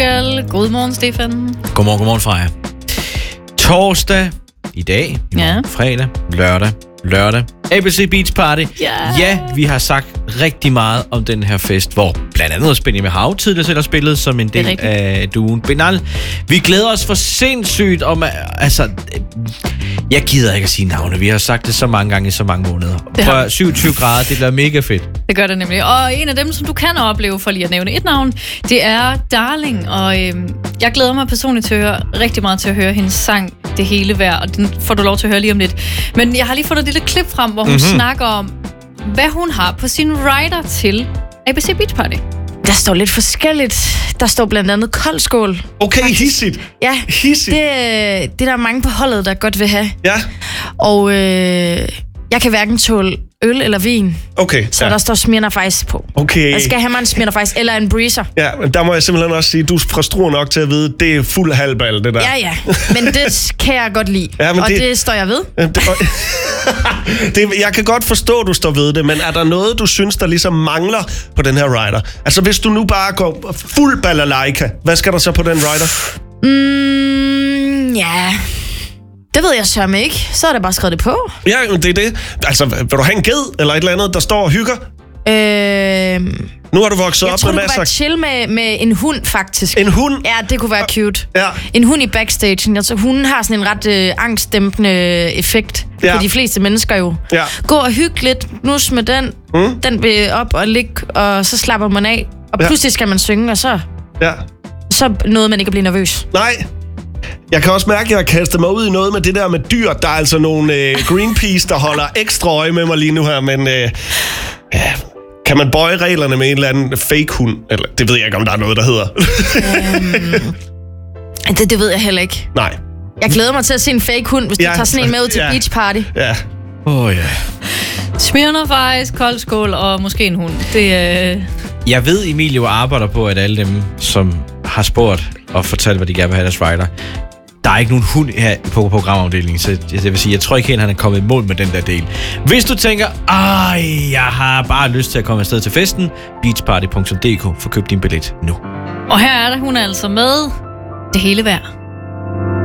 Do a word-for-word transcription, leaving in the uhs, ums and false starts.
Portugal. Godmorgen, Stefan. Godmorgen, godmorgen, Freja. Torsdag i dag, i Ja. morgen, fredag, lørdag, lørdag. A B C Beach Party. Ja. Ja, vi har sagt rigtig meget om den her fest, hvor blandt andet Benjamin Hav tidligere selv har spillet som en del af duen Benal. Vi glæder os for sindssygt om, altså, jeg gider ikke at sige navne. Vi har sagt det så mange gange i så mange måneder. For syvogtyve grader, det bliver mega fedt. Det gør det nemlig. Og en af dem, som du kan opleve, for lige at nævne et navn, det er Darling. Og øhm, jeg glæder mig personligt til at høre, rigtig meget til at høre hendes sang Det Hele Værd. Og den får du lov til at høre lige om lidt. Men jeg har lige fået et lille klip frem, hvor hun mm-hmm. snakker om, hvad hun har på sin rider til A B C Beach Party. Der står lidt forskelligt. Der står blandt andet koldskål. Okay, hissigt. Ja, Hissigt. det, det er der mange på holdet, der godt vil have. Ja. Og øh, jeg kan hverken tåle øl eller vin. Okay. Så ja. der står Smirnoff Ice på. Okay. Jeg skal have mig en Smirnoff Ice eller en Breezer. Ja, men der må jeg simpelthen også sige, du er fra Struer nok til at vide, det er fuld halvbal, det der. Ja, ja. Men det kan jeg godt lide. Ja, og det, det står jeg ved. Det, det, jeg kan godt forstå, at du står ved det, men er der noget, du synes, der ligesom mangler på den her rider? Altså, hvis du nu bare går fuld balalaika, hvad skal der så på den rider? Mm, ja... Det ved jeg sørme ikke. Så er der bare skrevet det på. Ja, det er det. Altså, vil du have en ged eller et eller andet, der står og hygger? Øh, nu har du vokset jeg op tror, med masser. Jeg tror, du kunne chill med, med en hund, faktisk. En hund? Ja, det kunne være cute. Ja. En hund i backstage. Altså, hunden har sådan en ret øh, angstdæmpende effekt ja. på de fleste mennesker jo. Ja. Gå og hygge lidt, nus med den. Mm. Den vil op og ligge, og så slapper man af. Og ja. pludselig skal man synge, og så... Ja. Så nåede man ikke at blive nervøs. Nej. Jeg kan også mærke, at jeg har kastet mig ud i noget med det der med dyr. Der er altså nogle øh, Greenpeace, der holder ekstra øje med mig lige nu her, men øh, ja, kan man bøje reglerne med en eller anden fake hund? Eller, det ved jeg ikke, om der er noget, der hedder. um, det, det ved jeg heller ikke. Nej. Jeg glæder mig til at se en fake hund, hvis ja, du tager sådan en med ud til ja, beach party. Ja. Åh oh, ja. Smirnoff Ice, kold skål og måske en hund. Det, øh... Jeg ved, Emilio arbejder på, at alle dem, som har spurgt og fortalt, hvad de gerne vil have deres rider, der er ikke nogen hund her på programafdelingen, så det vil sige, jeg tror ikke helt, han er kommet i mål med den der del. Hvis du tænker, ej, jeg har bare lyst til at komme afsted til festen, beachparty punktum d k, få købt din billet nu. Og her er der, hun er altså med Det Hele Værd.